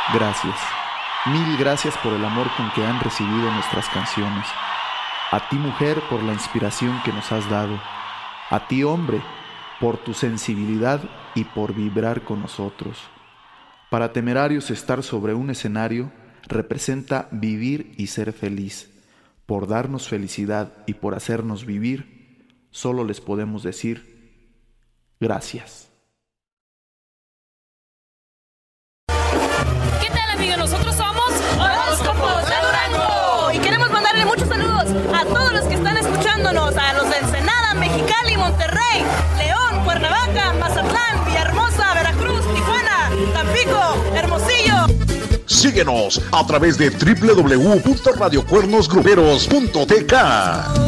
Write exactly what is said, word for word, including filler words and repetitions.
Gracias. Mil gracias por el amor con que han recibido nuestras canciones. A ti, mujer, por la inspiración que nos has dado. A ti, hombre, por tu sensibilidad y por vibrar con nosotros. Para Temerarios, estar sobre un escenario representa vivir y ser feliz. Por darnos felicidad y por hacernos vivir, solo les podemos decir gracias. ¿Qué tal, amigos? Nosotros somos Horóscopos de Durango y queremos mandarle muchos saludos a todos los que están escuchándonos, a los de Ensenada, Mexicali, Monterrey, León, Cuernavaca, Mazatlán, Villahermosa, Veracruz, Tijuana, Tampico, Hermosillo. Síguenos a través de doble u doble u doble u punto radio cuernos gruperos punto t k.